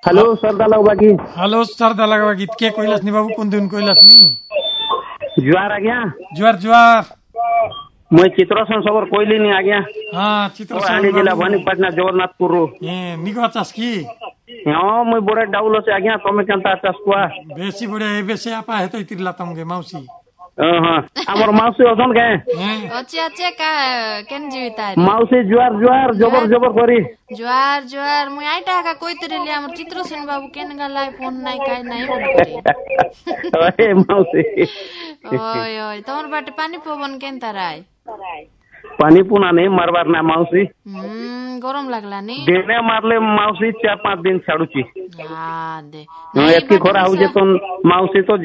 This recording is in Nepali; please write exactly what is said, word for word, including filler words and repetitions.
हेलो सरदाला बाकी हेलो सरदाला बाकी के कोइलास नि बाबू कुन दिन कोइलास नि जुआर आज्ञा जुआर जुआर मैं चित्रसन सबर कोइली नि आज्ञा हाँ चित्रसन आगे जिला भनी पटना जगन्नाथपुर रो ए निको चास की हां मैं बड़े डाउलो से आज्ञा तमे केनता चास कुआ बेसी बड़े बेसी आपा हेतै तिरला तमगे मौसी हां हमर मौसी ओजन के अच्छे अच्छे का केन जीविता मौसी जुआर जुआर जबर जबर करी जुआर जुआर मुई आइटा का कोई तेरे लिए हमर चित्रसेन बाबू केन गलाई फोन नाइ काय नाइ बोल अरे मौसी ओय ओय तोर बाटे पानी पवन केन तराय पानी पुना नहीं मारबार ना मौसी हम्म गरम लागला नि देने मारले मौसी चार पांच दिन छाडुची हां दे एतकी खरा हो जे तो मौसी तो